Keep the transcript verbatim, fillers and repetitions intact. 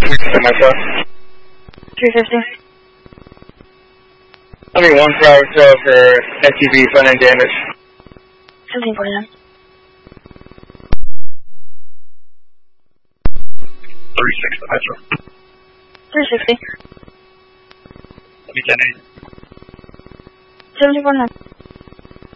myself. three fifty. I mean, one per hour sale for S U V front end damage. seventeen forty-nine. three sixty, Metro. three sixty. ten eight. seventeen forty-nine.